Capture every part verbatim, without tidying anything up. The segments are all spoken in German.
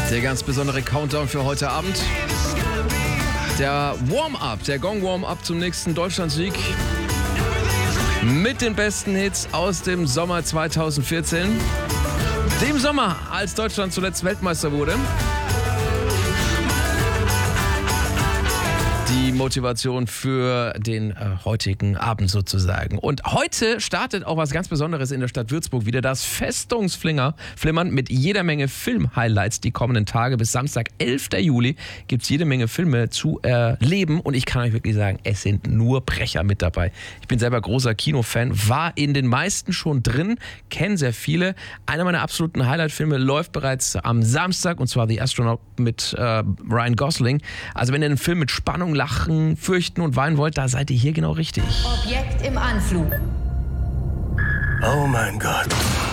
Der ganz besondere Countdown für heute Abend. Der Warm-Up, der Gong-Warm-Up zum nächsten Deutschlandsieg. Mit den besten Hits aus dem Sommer zweitausendvierzehn. Dem Sommer, als Deutschland zuletzt Weltmeister wurde. Die Motivation für den äh, heutigen Abend sozusagen. Und heute startet auch was ganz Besonderes in der Stadt Würzburg wieder. Das Festungsflimmern mit jeder Menge Film-Highlights die kommenden Tage. Bis Samstag, elften Juli, gibt es jede Menge Filme zu erleben. Und ich kann euch wirklich sagen, es sind nur Brecher mit dabei. Ich bin selber großer Kinofan, war in den meisten schon drin, kenne sehr viele. Einer meiner absoluten Highlight-Filme läuft bereits am Samstag, und zwar The Astronaut mit äh, Ryan Gosling. Also wenn ihr einen Film mit Spannung, Lachen, Fürchten und Weinen wollt, da seid ihr hier genau richtig. Objekt im Anflug. Oh mein Gott.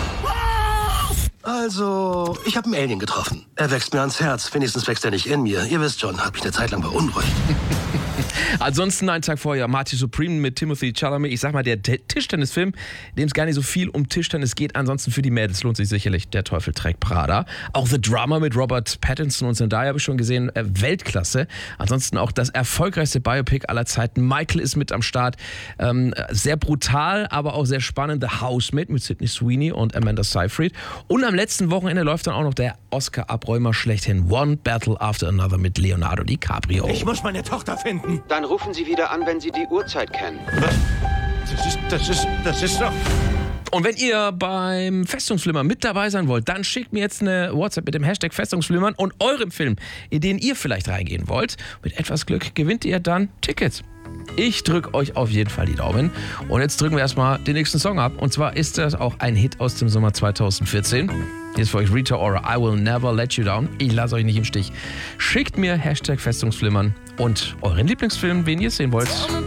Also, ich habe einen Alien getroffen. Er wächst mir ans Herz. Wenigstens wächst er nicht in mir. Ihr wisst schon, hat mich eine Zeit lang beunruhigt. Ansonsten einen Tag vorher Marty Supreme mit Timothy Chalamet. Ich sag mal, der Tischtennisfilm, in dem es gar nicht so viel um Tischtennis geht. Ansonsten für die Mädels lohnt sich sicherlich Der Teufel trägt Prada. Auch The Drummer mit Robert Pattinson und Zendaya habe ich schon gesehen. Äh, Weltklasse. Ansonsten auch das erfolgreichste Biopic aller Zeiten. Michael ist mit am Start. Ähm, sehr brutal, aber auch sehr spannend. The Housemate mit Sydney Sweeney und Amanda Seyfried. Und am letzten Wochenende läuft dann auch noch der Oscar-Abräumer schlechthin. One Battle After Another mit Leonardo DiCaprio. Ich muss meine Tochter finden. Dann rufen Sie wieder an, wenn Sie die Uhrzeit kennen. Was? Das ist, das ist, das ist doch... Und wenn ihr beim Festungsflimmern mit dabei sein wollt, dann schickt mir jetzt eine WhatsApp mit dem Hashtag Festungsflimmern und eurem Film, in den ihr vielleicht reingehen wollt. Mit etwas Glück gewinnt ihr dann Tickets. Ich drücke euch auf jeden Fall die Daumen. Und jetzt drücken wir erstmal den nächsten Song ab. Und zwar ist das auch ein Hit aus dem Sommer zweitausendvierzehn. Hier ist für euch Rita Ora, I Will Never Let You Down. Ich lasse euch nicht im Stich. Schickt mir Hashtag Festungsflimmern und euren Lieblingsfilm, wen ihr sehen wollt.